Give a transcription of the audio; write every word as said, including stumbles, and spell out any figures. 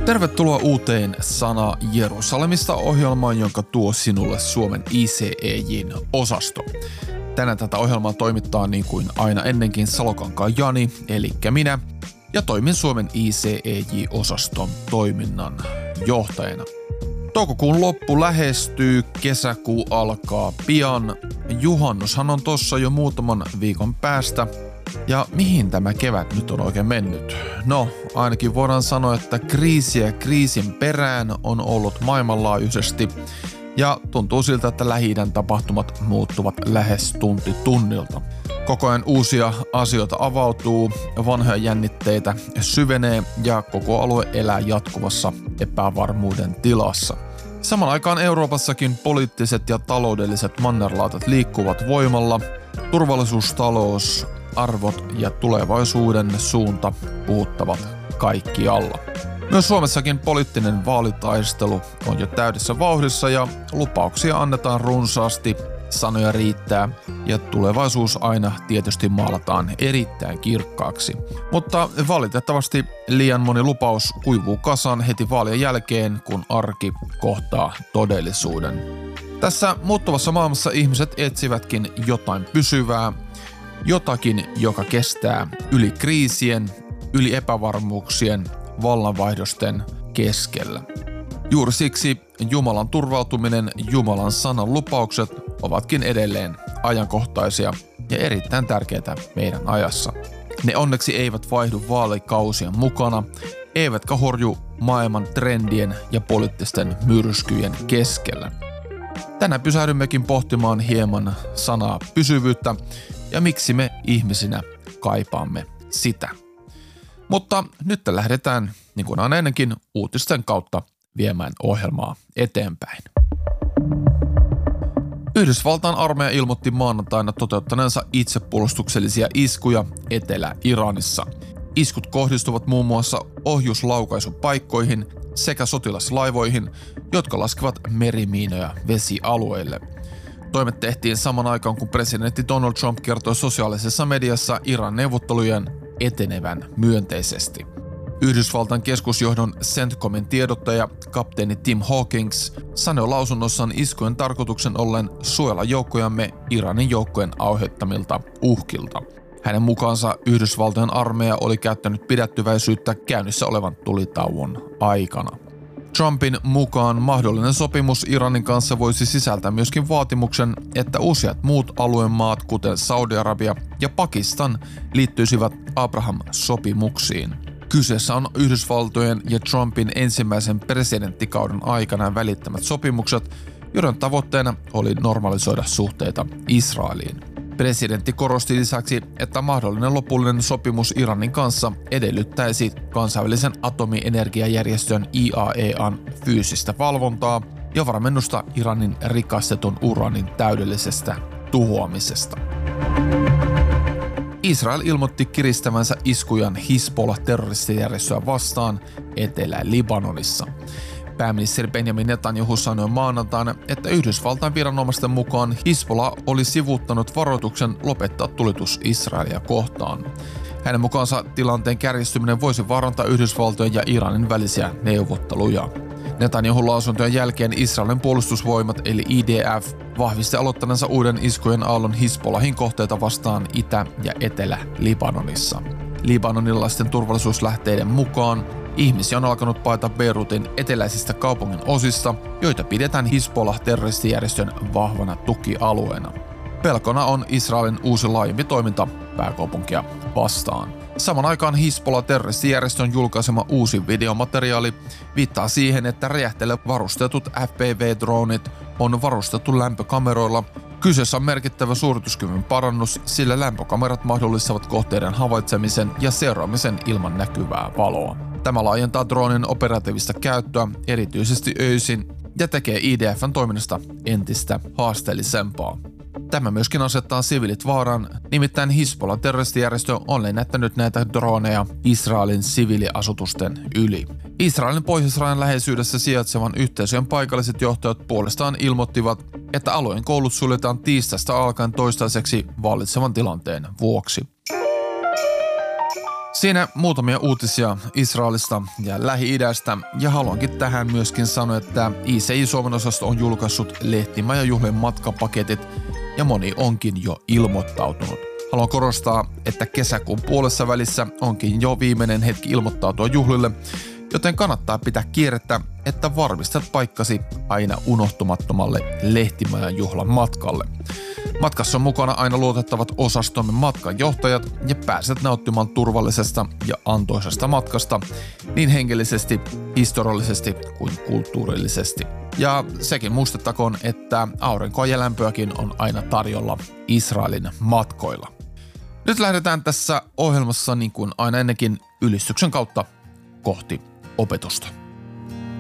Tervetuloa uuteen Sana Jerusalemista -ohjelmaan, jonka tuo sinulle Suomen I C E J:n osasto. Tänään tätä ohjelmaa toimittaa niin kuin aina ennenkin Salokankaan Jani, eli minä, ja toimin Suomen I C E J-osaston toiminnan johtajana. Toukokuun loppu lähestyy, kesäkuu alkaa pian. Juhannushan on tossa jo muutaman viikon päästä. Ja mihin tämä kevät nyt on oikein mennyt? No, ainakin voidaan sanoa, että kriisiä kriisin perään on ollut maailmanlaajuisesti. Ja tuntuu siltä, että Lähi-idän tapahtumat muuttuvat lähes tunti tunnilta. Koko ajan uusia asioita avautuu, vanhoja jännitteitä syvenee ja koko alue elää jatkuvassa epävarmuuden tilassa. Samaan aikaan Euroopassakin poliittiset ja taloudelliset mannerlaatat liikkuvat voimalla. Turvallisuus, talous, arvot ja tulevaisuuden suunta puhuttavat kaikkialla. Myös Suomessakin poliittinen vaalitaistelu on jo täydessä vauhdissa ja lupauksia annetaan runsaasti, sanoja riittää ja tulevaisuus aina tietysti maalataan erittäin kirkkaaksi. Mutta valitettavasti liian moni lupaus kuivuu kasaan heti vaalien jälkeen, kun arki kohtaa todellisuuden. Tässä muuttuvassa maailmassa ihmiset etsivätkin jotain pysyvää, jotakin, joka kestää yli kriisien, yli epävarmuuksien, vallanvaihdosten keskellä. Juuri siksi Jumalan turvautuminen, Jumalan sanan lupaukset ovatkin edelleen ajankohtaisia ja erittäin tärkeitä meidän ajassa. Ne onneksi eivät vaihdu vaalikausien mukana, eivätkä horju maailman trendien ja poliittisten myrskyjen keskellä. Tänään pysähdymmekin pohtimaan hieman sanaa pysyvyyttä ja miksi me ihmisinä kaipaamme sitä. Mutta nyt lähdetään, niin kuin aina ennenkin, uutisten kautta viemään ohjelmaa eteenpäin. Yhdysvaltain armeija ilmoitti maanantaina toteuttaneensa itsepuolustuksellisia iskuja Etelä-Iranissa. Iskut kohdistuvat muun muassa ohjuslaukaisupaikkoihin sekä sotilaslaivoihin, jotka laskevat merimiinoja vesialueille. Toimet tehtiin saman aikaan, kun presidentti Donald Trump kertoi sosiaalisessa mediassa Iran neuvottelujen etenevän myönteisesti. Yhdysvaltain keskusjohdon CENTCOMin tiedottaja kapteeni Tim Hawkins sanoi lausunnossaan iskujen tarkoituksen ollen suojella joukkojamme Iranin joukkojen aiheuttamilta uhkilta. Hänen mukaansa Yhdysvaltojen armeija oli käyttänyt pidättyväisyyttä käynnissä olevan tulitauon aikana. Trumpin mukaan mahdollinen sopimus Iranin kanssa voisi sisältää myöskin vaatimuksen, että useat muut alueen maat, kuten Saudi-Arabia ja Pakistan, liittyisivät Abraham-sopimuksiin. Kyseessä on Yhdysvaltojen ja Trumpin ensimmäisen presidenttikauden aikana välittämät sopimukset, joiden tavoitteena oli normalisoida suhteita Israeliin. Presidentti korosti lisäksi, että mahdollinen lopullinen sopimus Iranin kanssa edellyttäisi kansainvälisen atomienergiajärjestön I A E A:n fyysistä valvontaa ja varmennusta Iranin rikastetun uranin täydellisestä tuhoamisesta. Israel ilmoitti kiristävänsä iskujan Hizbollah-terroristijärjestöä vastaan Etelä-Libanonissa. Pääministeri Benjamin Netanyahu sanoi maanantaina, että Yhdysvaltain viranomaisten mukaan Hizbollah oli sivuuttanut varoituksen lopettaa tulitus Israelia kohtaan. Hänen mukaansa tilanteen kärjistyminen voisi vaarantaa Yhdysvaltojen ja Iranin välisiä neuvotteluja. Netanyahun lausuntojen jälkeen Israelin puolustusvoimat eli I D F vahvisti aloittaneensa uuden iskujen aallon Hizbollahin kohteita vastaan Itä- ja Etelä-Libanonissa. Libanonilaisten turvallisuuslähteiden mukaan ihmisiä on alkanut paeta Beirutin eteläisistä kaupungin osista, joita pidetään Hizbollah-terroristijärjestön vahvana tukialueena. Pelkona on Israelin uusi laajempi toiminta pääkaupunkia vastaan. Saman aikaan Hizbollah-terroristijärjestön julkaisema uusi videomateriaali viittaa siihen, että räjähteille varustetut F P V-droonit on varustettu lämpökameroilla. Kyseessä on merkittävä suorituskyvyn parannus, sillä lämpökamerat mahdollistavat kohteiden havaitsemisen ja seuraamisen ilman näkyvää valoa. Tämä laajentaa droonin operatiivista käyttöä erityisesti öisin ja tekee I D F:n toiminnasta entistä haasteellisempaa. Tämä myöskin asettaa siviilit vaaraan, nimittäin Hizbollah-terroristijärjestö on lennättänyt näitä droneja Israelin siviiliasutusten yli. Israelin pohjoisrajan läheisyydessä sijaitsevan yhteisöjen paikalliset johtajat puolestaan ilmoittivat, että alueen koulut suljetaan tiistaista alkaen toistaiseksi vallitsevan tilanteen vuoksi. Siinä muutamia uutisia Israelista ja Lähi-idästä, ja haluankin tähän myöskin sanoa, että I C I Suomen osasto on julkaissut lehtimajajuhlien matkapaketit, ja moni onkin jo ilmoittautunut. Haluan korostaa, että kesäkuun puolessa välissä onkin jo viimeinen hetki ilmoittautua juhlille, joten kannattaa pitää kierrettä, että varmistat paikkasi aina unohtumattomalle lehtimajan juhlan matkalle. Matkassa on mukana aina luotettavat osastomme matkanjohtajat ja pääset nauttimaan turvallisesta ja antoisesta matkasta niin henkilöllisesti, historiallisesti kuin kulttuurillisesti. Ja sekin muistettakoon, että aurinkoa ja lämpöäkin on aina tarjolla Israelin matkoilla. Nyt lähdetään tässä ohjelmassa niin kuin aina ennenkin ylistyksen kautta kohti opetusta.